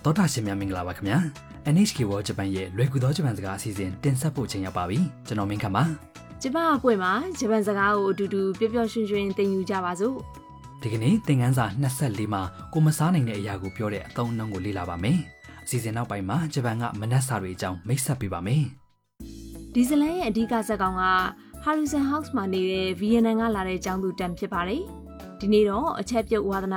သောတာရှင်များမင်္ဂလာပါခင်ဗျာ NHK World Japan ရဲ့လွယ်ကူသောဂျပန်စကားအစီအစဉ်တင်ဆက်ဖို့ချိန်ရောက်ပါပြီကျွန်တော်မင်းခမ်းပါဂျပန်အပွင့်မှာဂျပန်စကားကိုအတူတူပျော်ပျော်ရွှင်ရွှင်သင်ယူကြပါစို့ဒီကနေ့သင်ခန်းစာ24မှာကိုမစားနိုင်တဲ့အရာကိုပြောတဲ့အသုံးအနှုန်းကိုလေ့လာပါမယ်အစီအစဉ်နောက်ပိုင်းမှာဂျပန်ကမနက်စာတွေအကြောင်းမိတ်ဆက်ပေးပါမယ်ဒီဇလန်ရဲ့အဓိကဇာတ်ကောင်က Harrison House မှာနေတဲ့ဗီယက်နမ်ကလာတဲ့ကျောင်းသူတန်ဖြစ်ပါတယ်ဒီနေ့တော့အချက်ပြုတ်ဝါသနာ